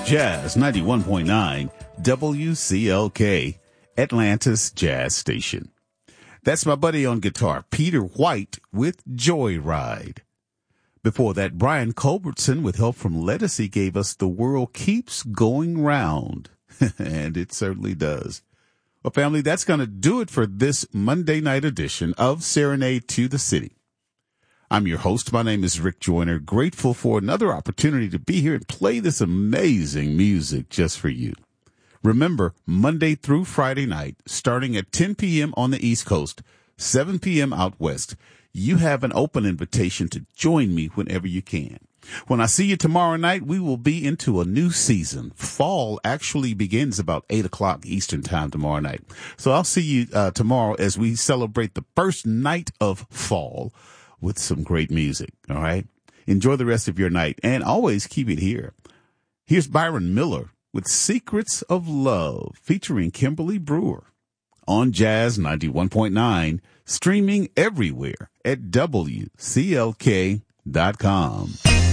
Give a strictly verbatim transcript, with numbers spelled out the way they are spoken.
Jazz ninety-one point nine W C L K, Atlanta's Jazz Station. That's my buddy on guitar, Peter White, with Joyride. Before that, Brian Culbertson, with help from Lettucey, gave us The World Keeps Going Round. And it certainly does. Well, family, that's going to do it for this Monday night edition of Serenade to the City. I'm your host. My name is Rick Joyner. Grateful for another opportunity to be here and play this amazing music just for you. Remember, Monday through Friday night, starting at ten p.m. on the East Coast, seven p.m. out west, you have an open invitation to join me whenever you can. When I see you tomorrow night, we will be into a new season. Fall actually begins about eight o'clock Eastern time tomorrow night. So I'll see you uh, tomorrow as we celebrate the first night of fall with some great music. All right. Enjoy the rest of your night and always keep it here. Here's Byron Miller with Secrets of Love featuring Kimberly Brewer on Jazz ninety-one point nine, streaming everywhere at W C L K dot com.